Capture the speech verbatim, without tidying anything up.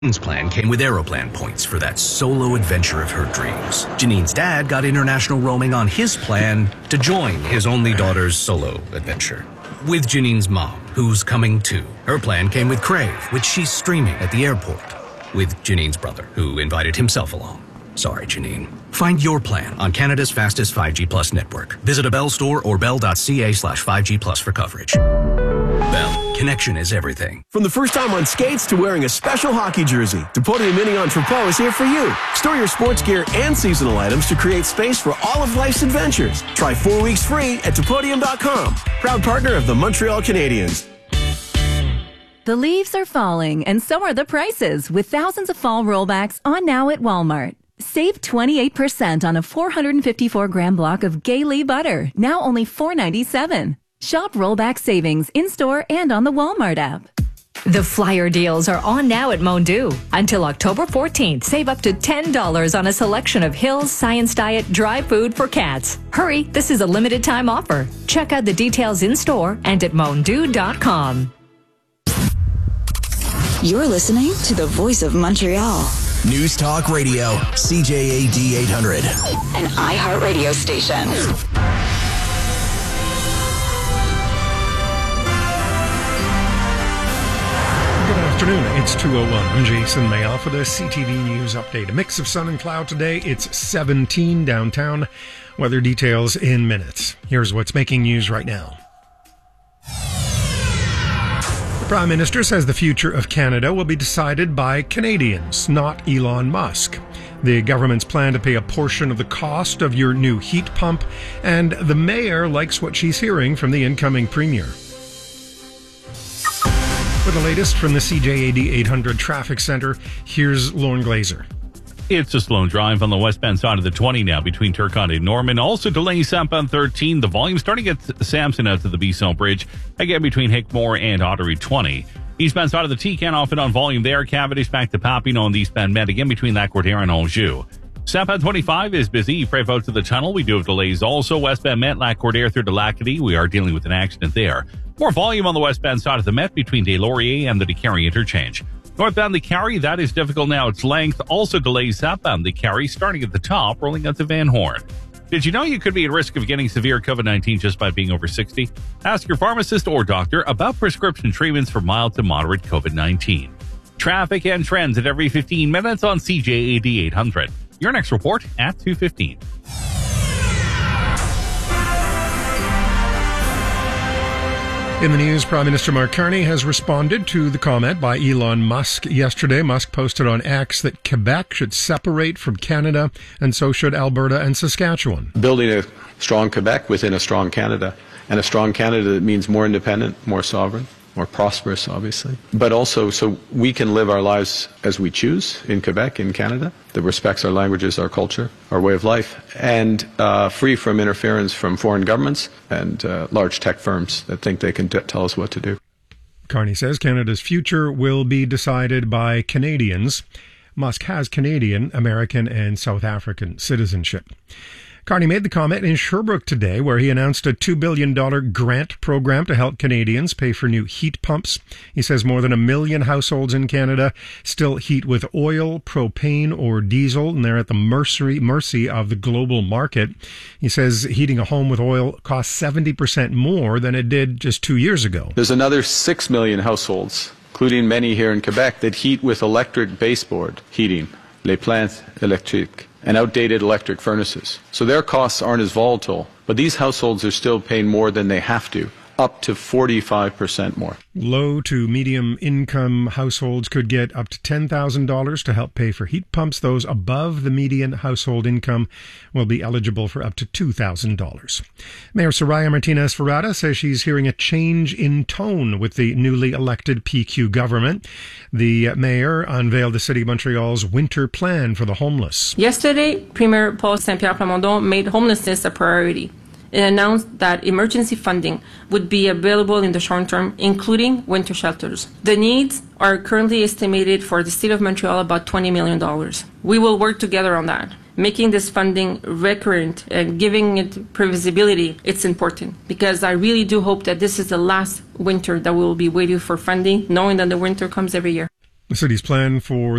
Janine's plan came with Aeroplan points for that solo adventure of her dreams. Janine's dad got international roaming on his plan to join his only daughter's solo adventure. With Janine's mom, who's coming too. Her plan came with Crave, which she's streaming at the airport. With Janine's brother, who invited himself along. Sorry, Janine. Find your plan on Canada's fastest five G Plus network. Visit a Bell store or bell.ca slash 5G Plus for coverage. Bell, connection is everything. From the first time on skates to wearing a special hockey jersey, Depodium Mini Entrepot is here for you. Store your sports gear and seasonal items to create space for all of life's adventures. Try four weeks free at Depodium dot com. Proud partner of the Montreal Canadiens. The leaves are falling, and so are the prices, with thousands of fall rollbacks on now at Walmart. Save twenty-eight percent on a four hundred fifty-four gram block of Gaylee butter, now only four ninety-seven. Shop rollback savings in-store and on the Walmart app. The flyer deals are on now at Mondu. Until October fourteenth, save up to ten dollars on a selection of Hill's Science Diet dry food for cats. Hurry, this is a limited time offer. Check out the details in-store and at mondu dot com. You're listening to the Voice of Montreal. News Talk Radio, C J A D eight hundred. An iHeartRadio station. Good afternoon. It's two oh one. I'm Jason Mayall for the C T V News Update. A mix of sun and cloud today. It's seventeen downtown. Weather details in minutes. Here's what's making news right now. The Prime Minister says the future of Canada will be decided by Canadians, not Elon Musk. The government's plan to pay a portion of the cost of your new heat pump, and the mayor likes what she's hearing from the incoming premier. For the latest from the C J A D eight hundred Traffic Center, here's Lauren Glazer. It's a slow drive on the westbound side of the twenty now between Turcotte and Norman. Also delays southbound thirteen. The volume starting at Sampson out to the Bisson Bridge. Again between Hickmore and Ottery twenty. Eastbound side of the T-Can off and on volume there. Cavities back to Papineau and the eastbound Met. Again between Lac-Courtière and Anjou. Southbound twenty-five is busy. Pray out to the tunnel. We do have delays also. Westbound Met, Lac-Courtière through to Lacadie. We are dealing with an accident there. More volume on the westbound side of the Met between Des Lauriers and the DeCarry interchange. Northbound the Carry, that is difficult now. Its length also delays southbound the Carry, starting at the top, rolling out to Van Horn. Did you know you could be at risk of getting severe COVID nineteen just by being over sixty? Ask your pharmacist or doctor about prescription treatments for mild to moderate COVID nineteen. Traffic and trends at every fifteen minutes on C J A D eight hundred. Your next report at two fifteen. In the news, Prime Minister Mark Carney has responded to the comment by Elon Musk yesterday. Musk posted on X that Quebec should separate from Canada, and so should Alberta and Saskatchewan. Building a strong Quebec within a strong Canada, and a strong Canada that means more independent, more sovereign, more prosperous, obviously, but also so we can live our lives as we choose in Quebec, in Canada, that respects our languages, our culture, our way of life, and uh, free from interference from foreign governments and uh, large tech firms that think they can t- tell us what to do. Carney says Canada's future will be decided by Canadians. Musk has Canadian, American, and South African citizenship. Carney made the comment in Sherbrooke today, where he announced a two billion dollars grant program to help Canadians pay for new heat pumps. He says more than a million households in Canada still heat with oil, propane, or diesel, and they're at the mercy, mercy of the global market. He says heating a home with oil costs seventy percent more than it did just two years ago. There's another six million households, including many here in Quebec, that heat with electric baseboard heating, les plaintes électriques, and outdated electric furnaces. So their costs aren't as volatile, but these households are still paying more than they have to, up to forty-five percent more. Low to medium income households could get up to ten thousand dollars to help pay for heat pumps. Those above the median household income will be eligible for up to two thousand dollars. Mayor Soraya Martinez-Ferrada says she's hearing a change in tone with the newly elected P Q government. The mayor unveiled the City of Montreal's winter plan for the homeless. Yesterday, Premier Paul Saint-Pierre Plamondon made homelessness a priority. It announced that emergency funding would be available in the short term, including winter shelters. The needs are currently estimated for the City of Montreal about twenty million dollars. We will work together on that. Making this funding recurrent and giving it previsibility, it's important, because I really do hope that this is the last winter that we will be waiting for funding, knowing that the winter comes every year. The city's plan for